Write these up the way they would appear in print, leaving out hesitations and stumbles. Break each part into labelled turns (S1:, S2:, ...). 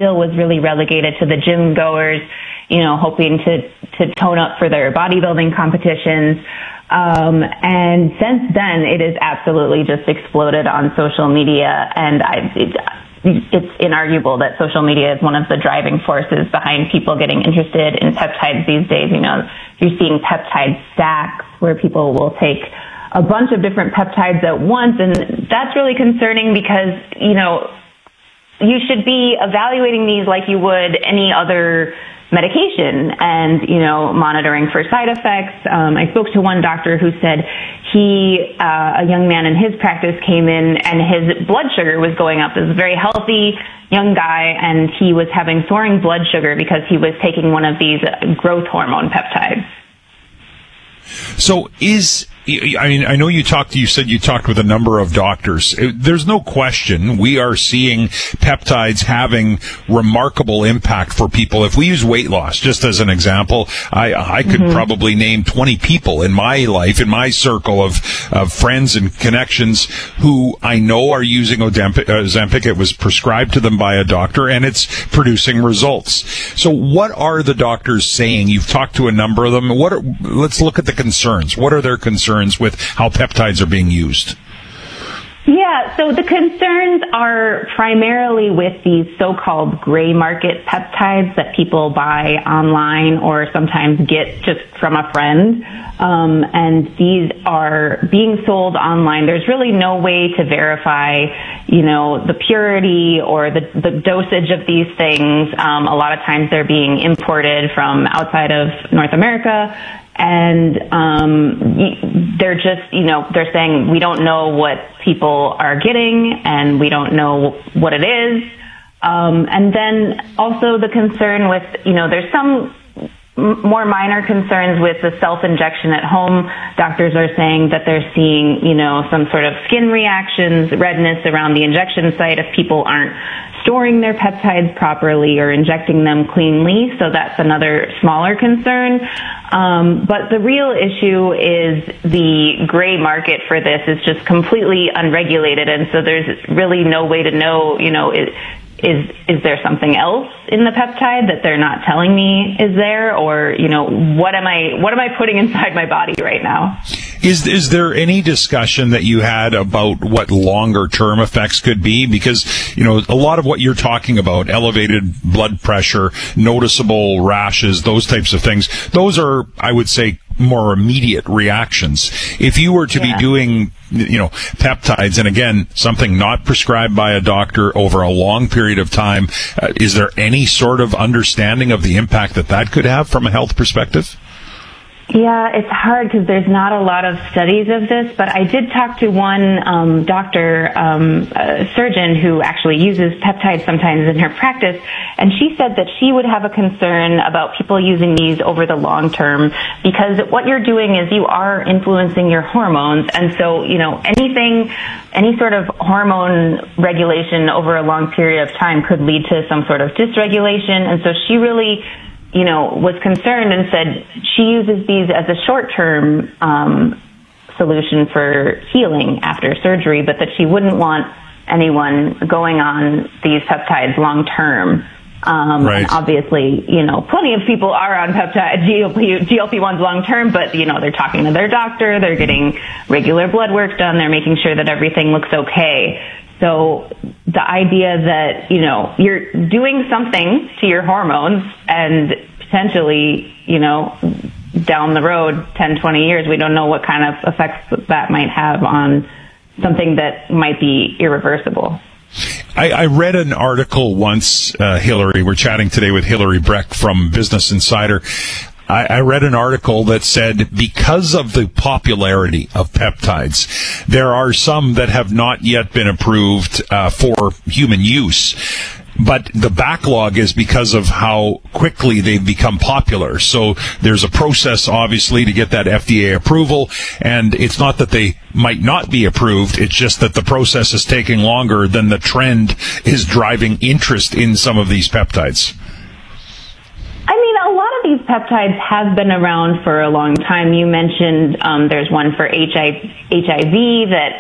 S1: still was really relegated to the gym goers, hoping to tone up for their bodybuilding competitions. And since then, it has absolutely just exploded on social media, and it's inarguable that social media is one of the driving forces behind people getting interested in peptides these days. You're seeing peptide stacks where people will take a bunch of different peptides at once, and that's really concerning because, you should be evaluating these like you would any other medication and, monitoring for side effects. I spoke to one doctor who said a young man in his practice came in and his blood sugar was going up. This is a very healthy young guy, and he was having soaring blood sugar because he was taking one of these growth hormone peptides.
S2: So I know you said you talked with a number of doctors. There's no question we are seeing peptides having remarkable impact for people. If we use weight loss, just as an example, I could probably name 20 people in my life, in my circle of friends and connections who I know are using Ozempic. It was prescribed to them by a doctor and it's producing results. So what are the doctors saying? You've talked to a number of them. Let's look at the concerns. What are their concerns with how peptides are being used?
S1: Yeah, so the concerns are primarily with these so-called gray market peptides that people buy online or sometimes get just from a friend. And these are being sold online. There's really no way to verify, the purity or the dosage of these things. A lot of times they're being imported from outside of North America. And they're just, they're saying we don't know what people are getting and we don't know what it is. And then also the concern with, there's some more minor concerns with the self-injection at home. Doctors are saying that they're seeing, some sort of skin reactions, redness around the injection site if people aren't storing their peptides properly or injecting them cleanly. So that's another smaller concern. But the real issue is the gray market for this is just completely unregulated. And so there's really no way to know, is there something else in the peptide that they're not telling me is there, or what am I putting inside my body right now?
S2: Is there any discussion that you had about what longer term effects could be? Because a lot of what you're talking about, elevated blood pressure, noticeable rashes, those types of things, those are, I would say, more immediate reactions. If you were to be doing, peptides, and again, something not prescribed by a doctor over a long period of time, is there any sort of understanding of the impact that could have from a health perspective?
S1: Yeah, it's hard because there's not a lot of studies of this, but I did talk to one doctor, a surgeon who actually uses peptides sometimes in her practice, and she said that she would have a concern about people using these over the long term because what you're doing is you are influencing your hormones, and so, any sort of hormone regulation over a long period of time could lead to some sort of dysregulation, and so she really was concerned and said she uses these as a short-term solution for healing after surgery, but that she wouldn't want anyone going on these peptides long-term.
S2: Right.
S1: And obviously, plenty of people are on peptide GLP-1s long-term, but, they're talking to their doctor, they're getting regular blood work done, they're making sure that everything looks okay. So the idea that, you're doing something to your hormones and potentially, down the road, 10, 20 years, we don't know what kind of effects that might have on something that might be irreversible.
S2: I read an article once, Hillary, we're chatting today with Hillary Breck from Business Insider. I read an article that said because of the popularity of peptides, there are some that have not yet been approved for human use. But the backlog is because of how quickly they've become popular. So there's a process, obviously, to get that FDA approval. And it's not that they might not be approved. It's just that the process is taking longer than the trend is driving interest in some of these peptides.
S1: These peptides have been around for a long time. You mentioned there's one for HIV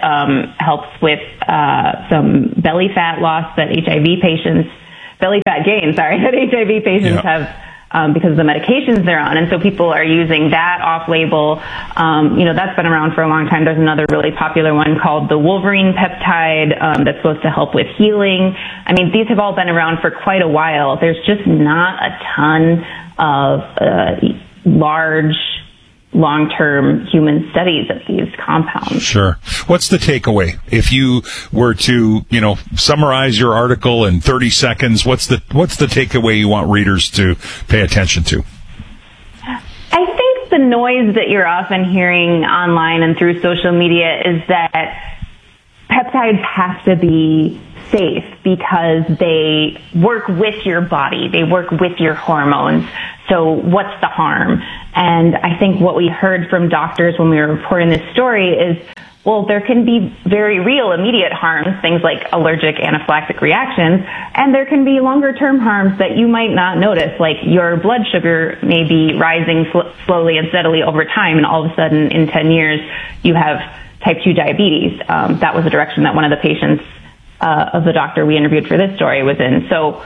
S1: that helps with some belly fat loss that belly fat gain, that HIV patients have because of the medications they're on. And so people are using that off-label. That's been around for a long time. There's another really popular one called the Wolverine peptide that's supposed to help with healing. I mean, these have all been around for quite a while. There's just not a ton of large, long-term human studies of these compounds.
S2: Sure. What's the takeaway? If you were to, summarize your article in 30 seconds, what's the takeaway you want readers to pay attention to?
S1: I think the noise that you're often hearing online and through social media is that peptides have to be safe because they work with your body. They work with your hormones. So what's the harm? And I think what we heard from doctors when we were reporting this story is, well, there can be very real immediate harms, things like allergic anaphylactic reactions, and there can be longer-term harms that you might not notice, like your blood sugar may be rising slowly and steadily over time, and all of a sudden in 10 years you have type 2 diabetes. That was the direction that one of the patients of the doctor we interviewed for this story was in. So,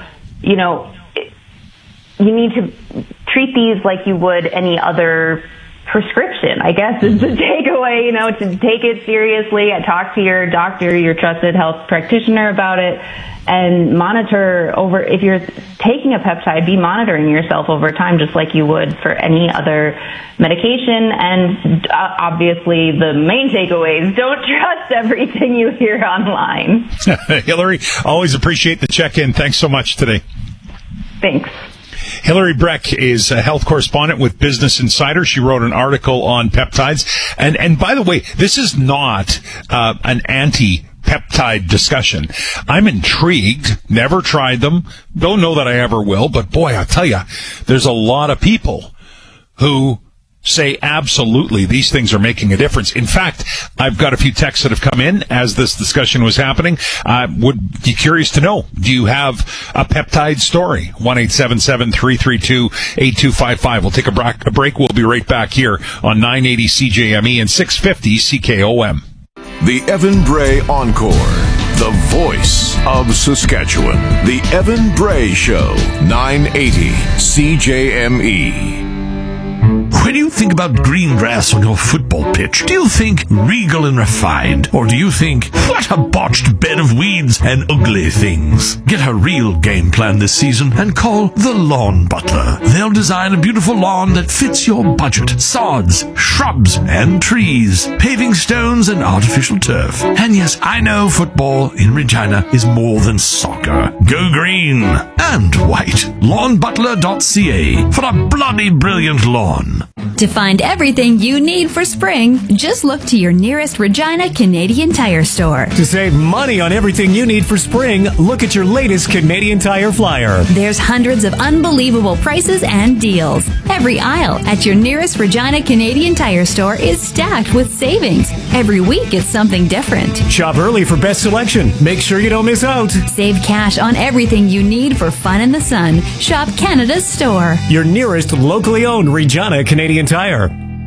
S1: you need to treat these like you would any other prescription, I guess, is the takeaway, to take it seriously, talk to your doctor, your trusted health practitioner about it, and monitor if you're taking a peptide, be monitoring yourself over time just like you would for any other medication. And obviously the main takeaway is don't trust everything you hear online.
S2: Hillary, always appreciate the check-in. Thanks so much today.
S1: Thanks.
S2: Hillary Breck is a health correspondent with Business Insider. She wrote an article on peptides. And by the way, this is not an anti-peptide discussion. I'm intrigued. Never tried them. Don't know that I ever will. But boy, I tell you, there's a lot of people who say absolutely these things are making a difference. In fact, I've got a few texts that have come in as this discussion was happening. I would be curious to know, do you have a peptide story? 1-877-332-8255. We'll take a break. We'll be right back here on 980 CJME and 650 CKOM.
S3: The Evan Bray Encore. The voice of Saskatchewan. The Evan Bray Show. 980 CJME.
S4: When you think about green grass on your football pitch, do you think regal and refined? Or do you think, what a botched bed of weeds and ugly things? Get a real game plan this season and call the Lawn Butler. They'll design a beautiful lawn that fits your budget. Sods, shrubs, and trees, paving stones, and artificial turf. And yes, I know football in Regina is more than soccer. Go green and white. LawnButler.ca for a bloody brilliant lawn.
S5: To find everything you need for spring, just look to your nearest Regina Canadian Tire store.
S6: To save money on everything you need for spring, look at your latest Canadian Tire flyer.
S5: There's hundreds of unbelievable prices and deals. Every aisle at your nearest Regina Canadian Tire store is stacked with savings. Every week it's something different.
S6: Shop early for best selection. Make sure you don't miss out.
S5: Save cash on everything you need for fun in the sun. Shop Canada's store.
S6: Your nearest locally owned Regina Canadian Tire.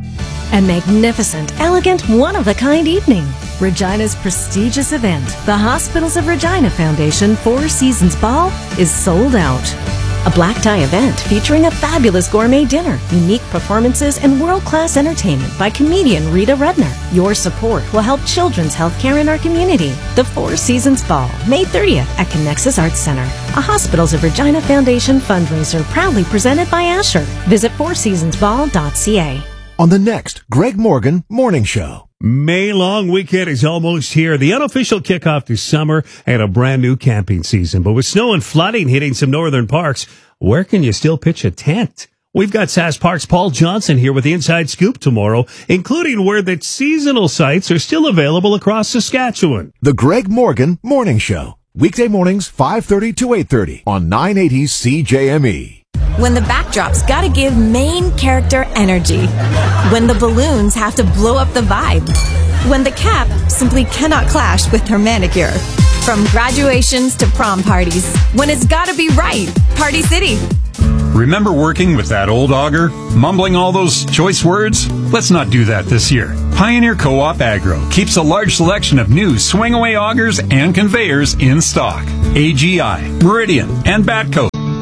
S7: A magnificent, elegant, one-of-a-kind evening. Regina's prestigious event, the Hospitals of Regina Foundation Four Seasons Ball, is sold out. A black tie event featuring a fabulous gourmet dinner, unique performances, and world-class entertainment by comedian Rita Rudner. Your support will help children's health care in our community. The Four Seasons Ball, May 30th at Connexus Arts Center, a Hospitals of Regina Foundation fundraiser proudly presented by Asher. Visit fourseasonsball.ca.
S8: On the next Greg Morgan Morning Show.
S9: May long weekend is almost here. The unofficial kickoff to summer and a brand new camping season. But with snow and flooding hitting some northern parks, where can you still pitch a tent? We've got Sask Park's Paul Johnson here with the Inside Scoop tomorrow, including where the seasonal sites are still available across Saskatchewan.
S8: The Greg Morgan Morning Show. Weekday mornings, 5:30 to 8:30 on 980 CJME.
S10: When the backdrop's gotta give main character energy. When the balloons have to blow up the vibe. When the cap simply cannot clash with her manicure. From graduations to prom parties. When it's gotta be right. Party City.
S11: Remember working with that old auger? Mumbling all those choice words? Let's not do that this year. Pioneer Co-op Agro keeps a large selection of new swing-away augers and conveyors in stock. AGI, Meridian, and Batco.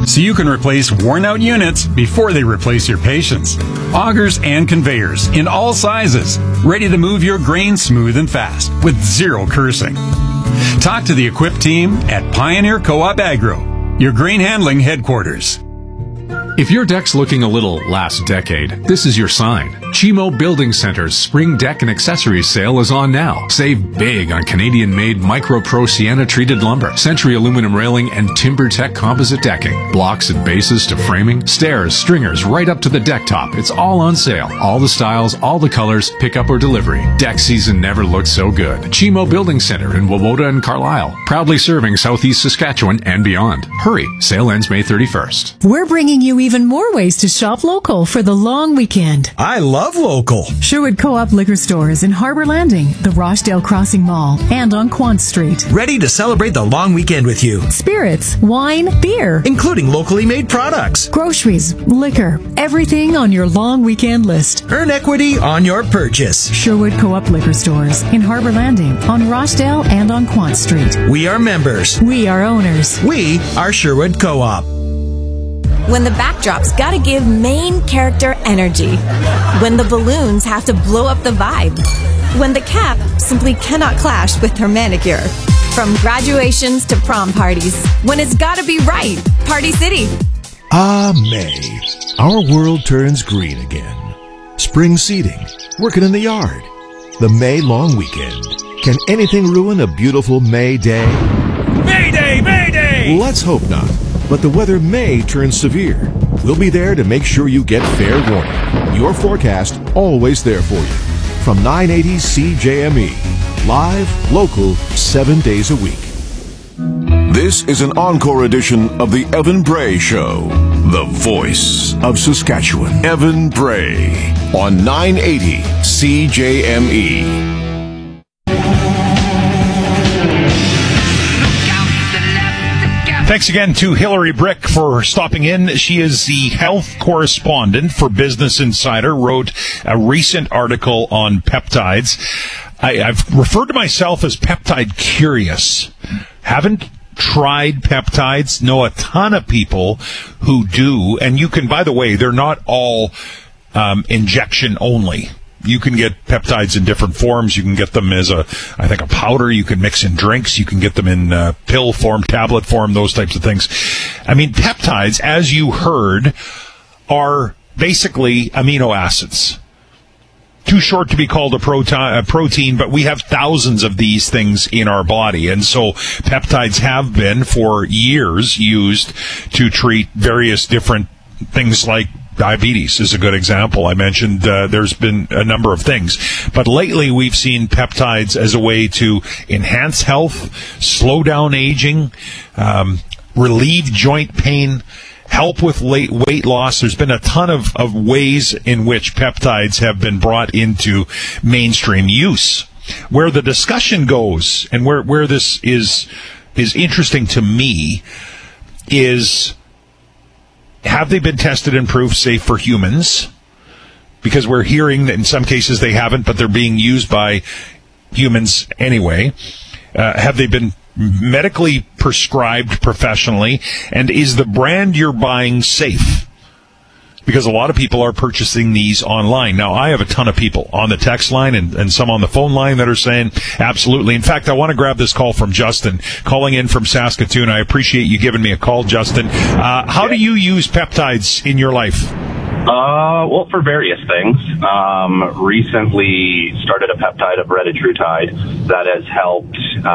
S11: so you can replace worn-out units before they replace your patients. Augers and conveyors in all sizes, ready to move your grain smooth and fast with zero cursing. Talk to the equipped team at Pioneer Co-op Agro, your grain handling headquarters.
S12: If your deck's looking a little last decade, this is your sign. Chimo Building Center's Spring Deck and Accessories sale is on now. Save big on Canadian-made Micro Pro Sienna-treated lumber, Century aluminum railing, and TimberTech composite decking. Blocks and bases to framing, stairs, stringers, right up to the deck top. It's all on sale. All the styles, all the colors, pickup or delivery. Deck season never looked so good. Chimo Building Center in Wawota and Carlisle. Proudly serving Southeast Saskatchewan and beyond. Hurry, sale ends May 31st.
S13: We're bringing you even more ways to shop local for the long weekend.
S14: I love local.
S13: Sherwood Co-op Liquor Stores in Harbor Landing, the Rochdale Crossing Mall, and on Quant Street.
S14: Ready to celebrate the long weekend with you.
S13: Spirits, wine, beer,
S14: including locally made products,
S13: groceries, liquor, everything on your long weekend list.
S14: Earn equity on your purchase.
S13: Sherwood Co-op Liquor Stores in Harbor Landing, on Rochdale, and on Quant Street.
S14: We are members.
S13: We are owners.
S14: We are Sherwood Co-op.
S10: When the backdrop's gotta give main character energy. When the balloons have to blow up the vibe. When the cap simply cannot clash with her manicure. From graduations to prom parties. When it's gotta be right. Party City.
S8: Ah, May. Our world turns green again. Spring seeding. Working in the yard. The May long weekend. Can anything ruin a beautiful May day?
S2: May Day! May Day!
S8: Let's hope not. But the weather may turn severe. We'll be there to make sure you get fair warning. Your forecast always there for you. From 980 CJME. Live, local, 7 days a week.
S3: This is an encore edition of the Evan Bray Show. The voice of Saskatchewan. Evan Bray on 980 CJME.
S2: Thanks again to Hillary Brick for stopping in. She is the health correspondent for Business Insider, wrote a recent article on peptides. I've referred to myself as peptide curious. Haven't tried peptides, know a ton of people who do, and you can, by the way, they're not all injection only. You can get peptides in different forms. You can get them as a powder. You can mix in drinks. You can get them in pill form, tablet form, those types of things. I mean, peptides, as you heard, are basically amino acids. Too short to be called a protein, but we have thousands of these things in our body. And so peptides have been, for years, used to treat various different things like diabetes is a good example. I mentioned there's been a number of things. But lately we've seen peptides as a way to enhance health, slow down aging, relieve joint pain, help with weight loss. There's been a ton of ways in which peptides have been brought into mainstream use. Where the discussion goes and where this is interesting to me is, have they been tested and proved safe for humans? Because we're hearing that in some cases they haven't, but they're being used by humans anyway. Have they been medically prescribed professionally? And is the brand you're buying safe? Because a lot of people are purchasing these online. Now, I have a ton of people on the text line and some on the phone line that are saying absolutely. In fact, I want to grab this call from Justin, calling in from Saskatoon. I appreciate you giving me a call, Justin. How do you use peptides in your life?
S15: Well, for various things. Recently started a peptide of retatrutide that has helped,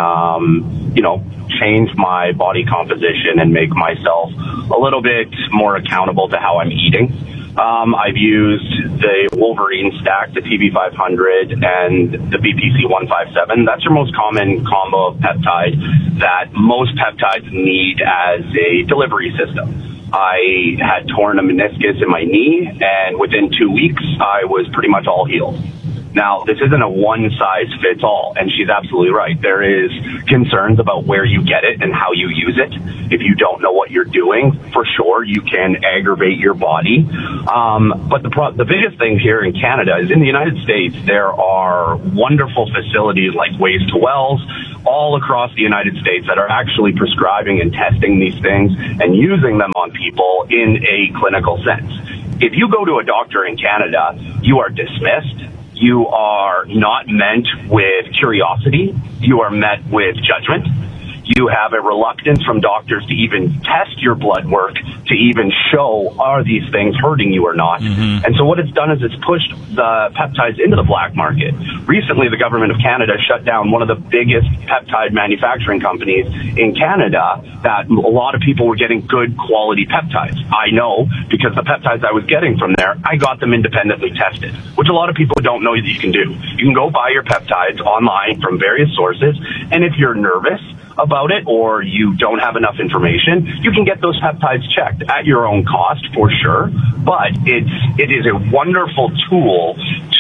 S15: change my body composition and make myself a little bit more accountable to how I'm eating. I've used the Wolverine stack, the TB500, and the BPC 157. That's your most common combo of peptide that most peptides need as a delivery system. I had torn a meniscus in my knee, and within 2 weeks, I was pretty much all healed. Now, this isn't a one-size-fits-all, and she's absolutely right. There is concerns about where you get it and how you use it. If you don't know what you're doing, for sure, you can aggravate your body. But the biggest thing here in Canada is in the United States, there are wonderful facilities like Ways to Wells all across the United States that are actually prescribing and testing these things and using them on people in a clinical sense. If you go to a doctor in Canada, you are dismissed. You are not met with curiosity. You are met with judgment. You have a reluctance from doctors to even test your blood work, to even show, are these things hurting you or not? Mm-hmm. And so what it's done is it's pushed the peptides into the black market. Recently, the government of Canada shut down one of the biggest peptide manufacturing companies in Canada that a lot of people were getting good quality peptides. I know because the peptides I was getting from there, I got them independently tested, which a lot of people don't know that you can do. You can go buy your peptides online from various sources, and if you're nervous about it or you don't have enough information, you can get those peptides checked at your own cost for sure. But it is a wonderful tool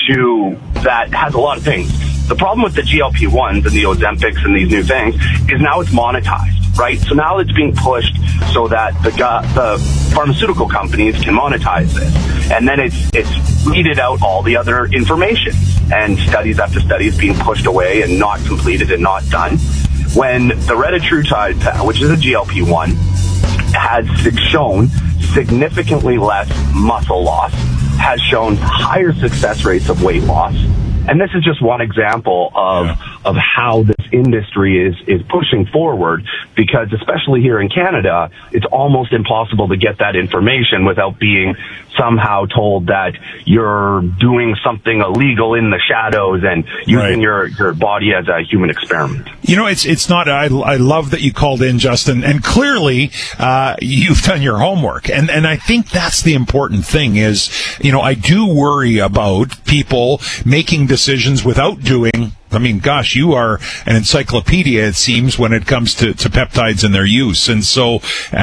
S15: that has a lot of things. The problem with the GLP-1s and the Ozempics and these new things is now it's monetized, right? So now it's being pushed so that the pharmaceutical companies can monetize this. And then it's weeded out all the other information. And studies after studies being pushed away and not completed and not done. When the retatrutide, which is a GLP-1, has shown significantly less muscle loss, has shown higher success rates of weight loss. And this is just one example of how this industry is pushing forward, because especially here in Canada, it's almost impossible to get that information without being somehow told that you're doing something illegal in the shadows and using your body as a human experiment.
S2: You know, it's not, I love that you called in, Justin, and clearly, you've done your homework. And I think that's the important thing is, you know, I do worry about people making decisions without doing. I mean, gosh, you are an encyclopedia, it seems, when it comes to peptides and their use. And so,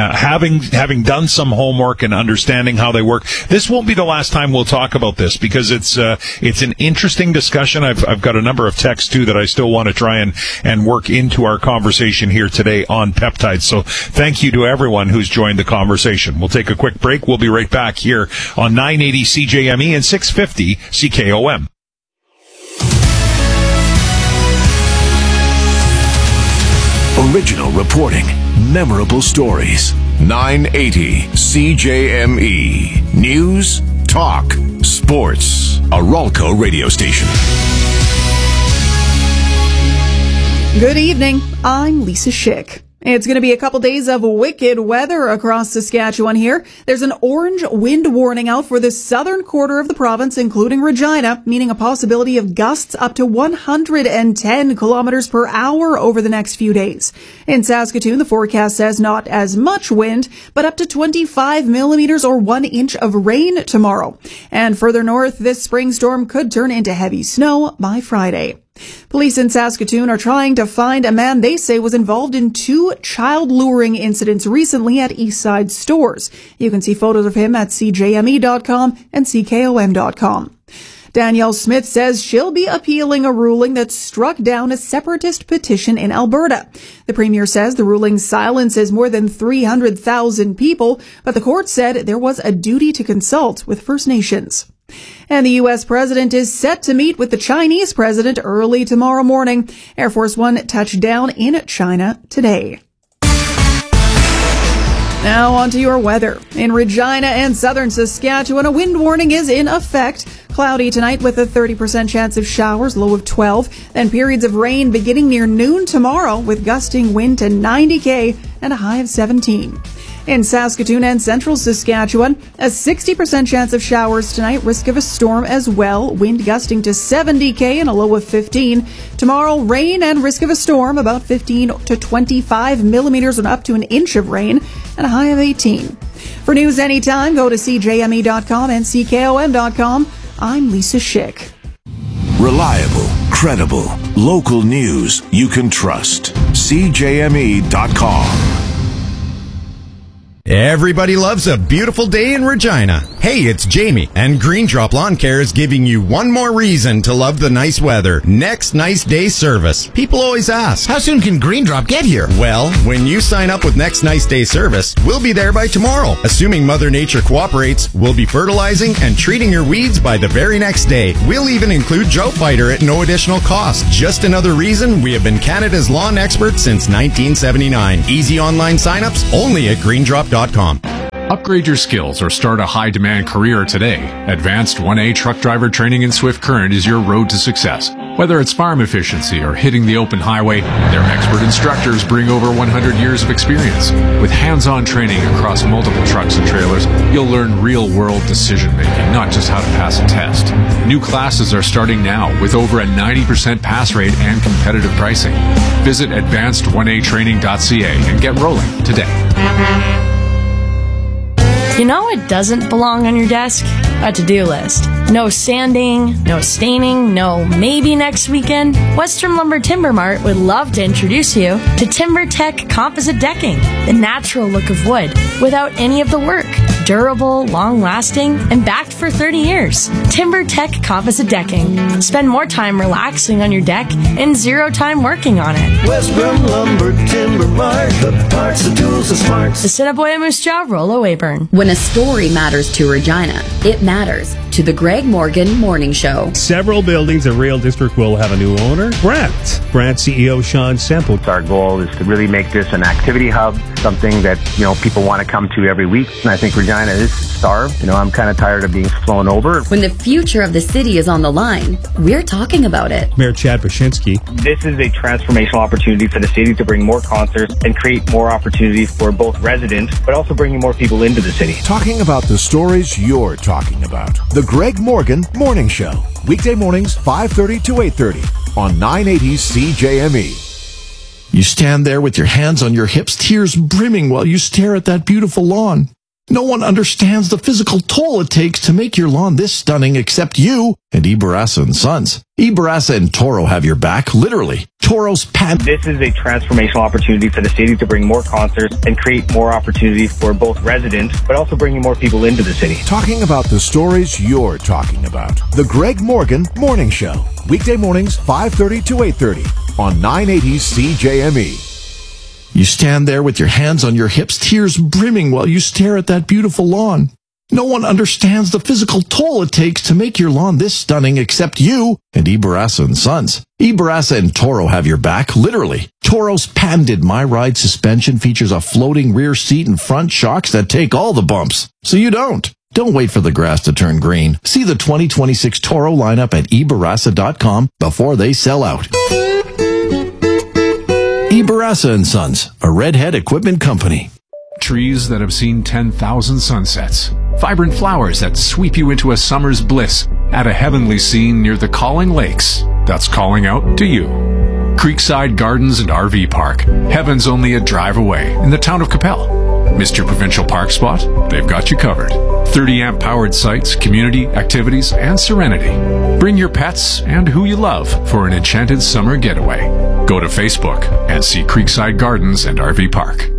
S2: having done some homework and understanding how they work, this won't be the last time we'll talk about this, because it's an interesting discussion. I've got a number of texts too that I still want to try and work into our conversation here today on peptides. So thank you to everyone who's joined the conversation. We'll take a quick break. We'll be right back here on 980 CJME and 650 CKOM.
S3: Original reporting, memorable stories. 980 CJME. News, talk, sports. A Ralco radio station.
S16: Good evening. I'm Lisa Schick. It's going to be a couple days of wicked weather across Saskatchewan here. There's an orange wind warning out for the southern quarter of the province, including Regina, meaning a possibility of gusts up to 110 kilometers per hour over the next few days. In Saskatoon, the forecast says not as much wind, but up to 25 millimeters or 1 inch of rain tomorrow. And further north, this spring storm could turn into heavy snow by Friday. Police in Saskatoon are trying to find a man they say was involved in 2 child luring incidents recently at Eastside stores. You can see photos of him at CJME.com and CKOM.com. Danielle Smith says she'll be appealing a ruling that struck down a separatist petition in Alberta. The premier says the ruling silences more than 300,000 people, but the court said there was a duty to consult with First Nations. And the U.S. president is set to meet with the Chinese president early tomorrow morning. Air Force One touched down in China today. Now on to your weather. In Regina and southern Saskatchewan, a wind warning is in effect. Cloudy tonight with a 30% chance of showers, low of 12. Then periods of rain beginning near noon tomorrow with gusting wind to 90 km and a high of 17. In Saskatoon and central Saskatchewan, a 60% chance of showers tonight, risk of a storm as well, wind gusting to 70 km and a low of 15. Tomorrow, rain and risk of a storm, about 15 to 25 millimeters and up to an inch of rain, and a high of 18. For news anytime, go to CJME.com and CKOM.com. I'm Lisa Schick.
S3: Reliable, credible, local news you can trust. CJME.com.
S17: Everybody loves a beautiful day in Regina. Hey, it's Jamie, and Green Drop Lawn Care is giving you one more reason to love the nice weather. Next Nice Day service. People always ask, how soon can Green Drop get here? Well, when you sign up with Next Nice Day service, we'll be there by tomorrow. Assuming Mother Nature cooperates, we'll be fertilizing and treating your weeds by the very next day. We'll even include Drought Fighter at no additional cost. Just another reason we have been Canada's lawn expert since 1979. Easy online signups only at greendrop.com.
S12: Upgrade your skills or start a high-demand career today. Advanced 1A truck driver training in Swift Current is your road to success. Whether it's farm efficiency or hitting the open highway, their expert instructors bring over 100 years of experience. With hands-on training across multiple trucks and trailers, you'll learn real-world decision-making, not just how to pass a test. New classes are starting now with over a 90% pass rate and competitive pricing. Visit advanced1atraining.ca and get rolling today.
S18: You know what doesn't belong on your desk? A to-do list. No sanding, no staining, no maybe next weekend. Western Lumber Timber Mart would love to introduce you to TimberTech Composite Decking, the natural look of wood without any of the work. Durable, long-lasting, and backed for 30 years. TimberTech Composite Decking. Spend more time relaxing on your deck and zero time working on it.
S19: Western Lumber Timber Mart, the parts, the tools, the smarts.
S18: The Assiniboia Moose Jaw, Rollo Weyburn.
S20: When a story matters to Regina, it matters to the Greg Morgan Morning Show.
S9: Several buildings at Rail District will have a new owner. Brant CEO Sean Semple.
S21: Our goal is to really make this an activity hub, something that, people want to come to every week. And I think Regina is starved. I'm kind of tired of being flown over.
S20: When the future of the city is on the line, we're talking about it.
S9: Mayor Chad Wyszynski.
S22: This is a transformational opportunity for the city to bring more concerts and create more opportunities for both residents, but also bringing more people into the city.
S8: Talking about the stories you're talking about. The Greg Morgan Morning Show. Weekday mornings, 5:30 to 8:30 on 980 CJME.
S4: You stand there with your hands on your hips, tears brimming while you stare at that beautiful lawn. No one understands the physical toll it takes to make your lawn this stunning except you and Ibarasa & Sons. Ibarasa and Toro have your back, literally. Toro's
S22: This is a transformational opportunity for the city to bring more concerts and create more opportunities for both residents, but also bringing more people into the city.
S8: Talking about the stories you're talking about. The Greg Morgan Morning Show. Weekday mornings, 5:30 to 8:30 on 980 CJME.
S4: You stand there with your hands on your hips, tears brimming while you stare at that beautiful lawn. No one understands the physical toll it takes to make your lawn this stunning except you and Ibarasa & Sons. Ibarasa and Toro have your back, literally. Toro's patented My Ride suspension features a floating rear seat and front shocks that take all the bumps, so you don't. Don't wait for the grass to turn green. See the 2026 Toro lineup at Ibarasa.com before they sell out. Ibarasa & Sons, a Redhead equipment company.
S12: Trees that have seen 10,000 sunsets. Vibrant flowers that sweep you into a summer's bliss at a heavenly scene near the Calling Lakes. That's calling out to you. Creekside Gardens and RV Park. Heaven's only a drive away in the town of Capel. Missed your provincial park spot? They've got you covered. 30-amp powered sites, community, activities, and serenity. Bring your pets and who you love for an enchanted summer getaway. Go to Facebook and see Creekside Gardens and RV Park.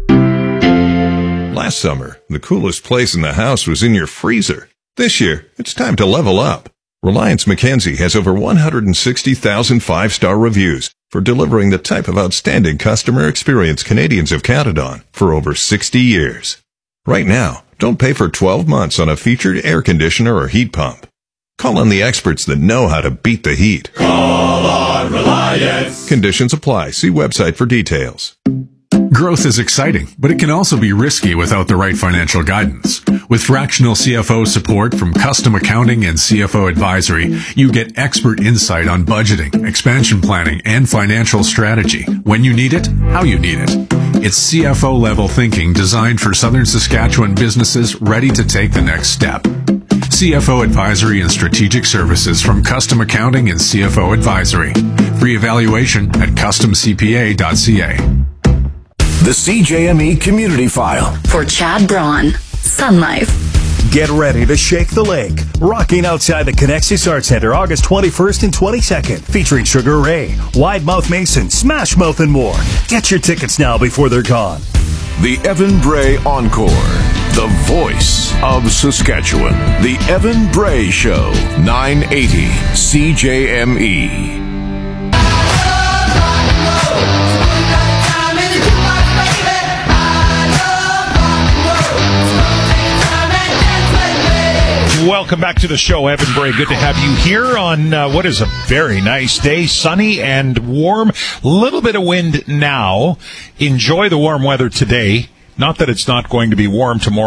S23: Last summer, the coolest place in the house was in your freezer. This year, it's time to level up. Reliance Mackenzie has over 160,000 five-star reviews for delivering the type of outstanding customer experience Canadians have counted on for over 60 years. Right now, don't pay for 12 months on a featured air conditioner or heat pump. Call on the experts that know how to beat the heat.
S19: Call on Reliance.
S23: Conditions apply. See website for details.
S12: Growth is exciting, but it can also be risky without the right financial guidance. With fractional CFO support from Custom Accounting and CFO Advisory, you get expert insight on budgeting, expansion planning, and financial strategy. When you need it, how you need it. It's CFO-level thinking designed for Southern Saskatchewan businesses ready to take the next step. CFO Advisory and Strategic Services from Custom Accounting and CFO Advisory. Free evaluation at customcpa.ca.
S3: The CJME Community File.
S20: For Chad Braun, Sun Life.
S6: Get ready to shake the lake. Rocking outside the Connexus Arts Center August 21st and 22nd. Featuring Sugar Ray, Wide Mouth Mason, Smash Mouth, and more. Get your tickets now before they're gone.
S3: The Evan Bray Encore. The voice of Saskatchewan. The Evan Bray Show. 980 CJME.
S2: Welcome back to the show, Evan Bray. Good to have you here on what is a very nice day, sunny and warm. A little bit of wind now. Enjoy the warm weather today. Not that it's not going to be warm tomorrow.